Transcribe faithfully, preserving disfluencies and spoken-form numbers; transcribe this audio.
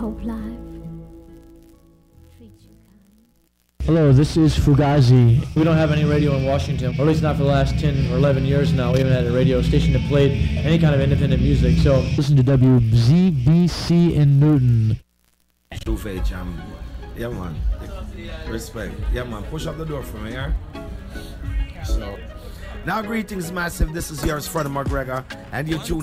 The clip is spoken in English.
hope life. Hello, this is Fugazi. We don't have any radio in Washington, or at least not for the last ten or eleven years now. We haven't had a radio station that played any kind of independent music, so listen to W Z B C in Newton. Two-Face Jam. Yeah, man. Respect. Yeah, man. Push up the door for me, yeah? So, now greetings, massive. This is yours, Freddie McGregor, and you tune